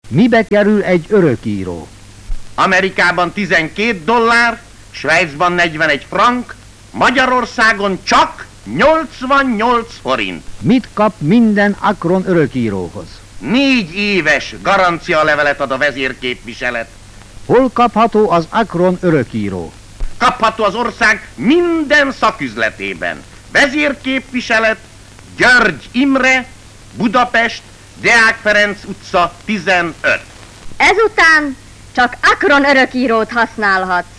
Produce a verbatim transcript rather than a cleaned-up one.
Mibe kerül egy örökíró? Amerikában tizenkét dollár, Svájcban negyvenegy frank, Magyarországon csak nyolcvannyolc forint. Mit kap minden Akron örökíróhoz? Négy éves garancialevelet ad a vezérképviselet. Hol kapható az Akron örökíró? Kapható az ország minden szaküzletében. Vezérképviselet, György Imre, Budapest, Deák Ferenc utca tizenöt. Ezután csak Akron örökírót használhatsz.